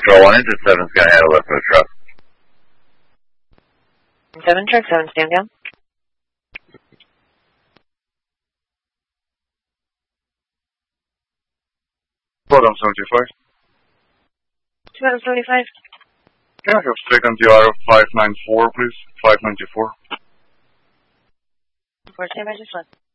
Control 1 into 7's going to handle it for the truck. 7, truck 7, stand down. Hold on, 75. 275. Yeah, I have second DR 594, please. 594. Stand by just one.